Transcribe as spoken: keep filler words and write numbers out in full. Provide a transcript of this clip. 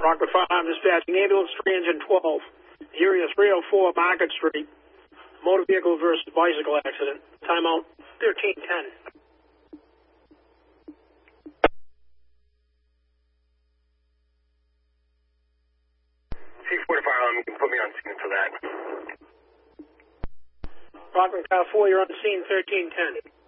Rockford Fire dispatching ambulance three engine twelve. Area three oh four Market Street. Motor vehicle versus bicycle accident. Timeout thirteen ten. Chief forty-five, um, you can put me on scene for that. Rockland Car four, you're on scene thirteen ten.